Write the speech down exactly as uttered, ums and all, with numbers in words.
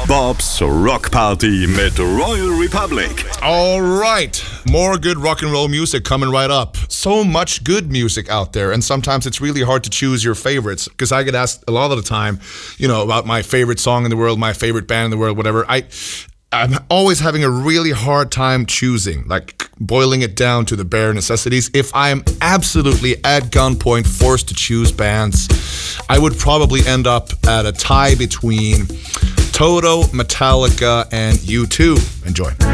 Bob's Rock Party mit Royal Republic. All right, more good rock and roll music coming right up. So much good music out there, and sometimes it's really hard to choose your favorites, because I get asked a lot of the time, you know, about my favorite song in the world, my favorite band in the world, whatever. I, I'm always having a really hard time choosing, like boiling it down to the bare necessities. If I'm absolutely at gunpoint forced to choose bands, I would probably end up at a tie between Toto, Metallica, and U two. Enjoy.